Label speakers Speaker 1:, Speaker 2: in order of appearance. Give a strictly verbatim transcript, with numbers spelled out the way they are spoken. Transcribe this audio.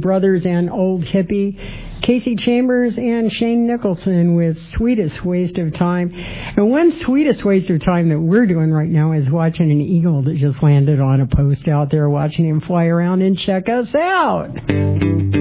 Speaker 1: Brothers and Old Hippie, Casey Chambers and Shane Nicholson with Sweetest Waste of Time. And one sweetest waste of time that we're doing right now is watching an eagle that just landed on a post out there, watching him fly around and check us out.